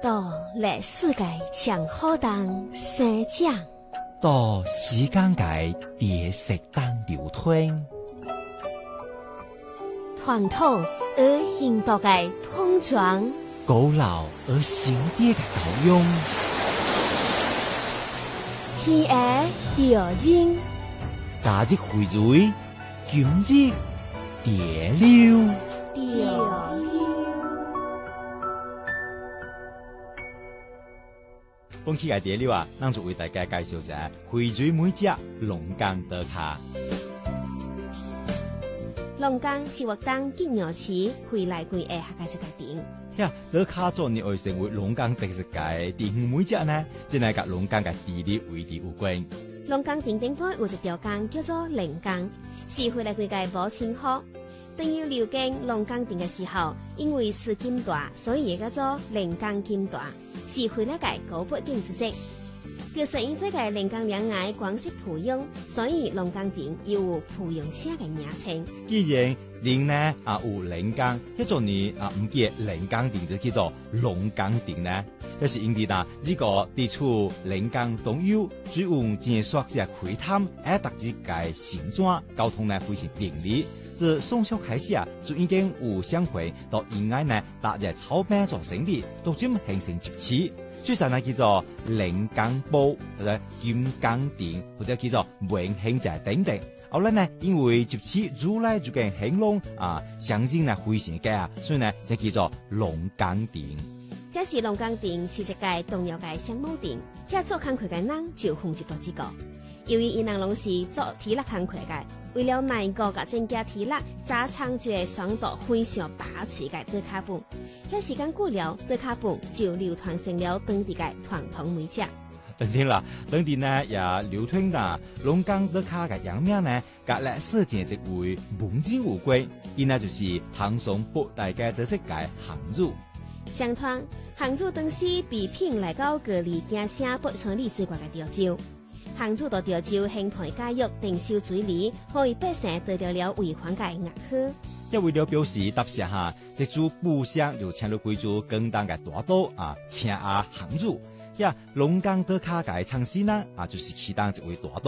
到歷史界長好當生長， 到時間界別色當流通， 傳統而現代嘅碰撞， 古老而新啲嘅交融， 天涯流人， 早日匯聚，今日蝶流。本期嘅蝶流啊，咱就為大家介紹一下匯聚每隻龍崗刀卡。 龍崗是活動吉陽市回來歸的客家一個點。 呀，刀卡做你會成為龍崗特色嘅地方每隻呢，真係甲龍崗嘅地理位置有關。 龍崗頂頂坡有一條崗叫做靈崗，是回來歸嘅母親河。當要流經龍崗頂嘅時候，因為是金大，所以也叫做靈崗金大，是回來嘅高不景之跡。就順應這個靈崗兩岸廣式培養，所以龍崗頂又有培養社嘅名稱。 既然靈呢有靈崗，一種呢唔記靈崗頂就叫做龍崗頂呢，這是因為呢個地處靈崗東游，水運正率嘅開探，特指嘅行轉交通呢非常便利。自宋朝開始就已經有商會到沿岸呢搭隻草坪做生意，都漸形成集市。最早呢叫做靈崗埔或者金崗頂，或者叫做文興仔等等。後來呢因為集市越來越嘅興隆鄉親呢非常嘅所以呢就叫做龍崗頂。 這是龍崗頂是一個重要嘅商務頂，遐做工課嘅人就分析到幾個。由於伊人攏是做體力工課嘅，為了能夠甲增加體力，加長住嘅爽度非常拔萃嘅刀卡本。遐時間久了，刀卡本就流傳成了當地嘅傳統美食。 當然啦，當地呢也流傳啦龍崗刀卡嘅樣名呢，甲歷史前一位文人有關，伊呢就是唐宋八大嘅這隻嘅項羽。 相傳項羽當時被聘來到各地行省北川歷史館嘅潮州。項羽到潮州興培教育，定修水利，讓百姓得到了為皇嘅認可。 也為了表示答謝這組部鄉就請了幾組廣東嘅大刀請項羽。龍崗刀卡嘅創始呢就是其中一位大刀。